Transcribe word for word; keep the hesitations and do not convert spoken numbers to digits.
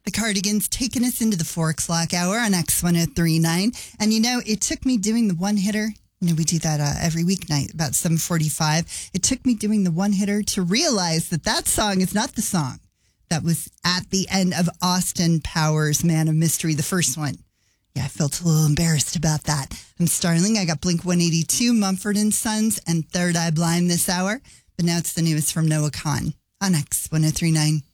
The Cardigans taking us into the four o'clock hour on X one oh three point nine. And you know, it took me doing the one hitter. You know, we do that uh, every weeknight about seven forty-five. It took me doing the one hitter to realize that that song is not the song that was at the end of Austin Powers' Man of Mystery, the first one. Yeah, I felt a little embarrassed about that. I'm Starling. I got Blink one eighty-two, Mumford and Sons, and Third Eye Blind this hour. But now it's the newest from Noah Kahan on X one oh three point nine.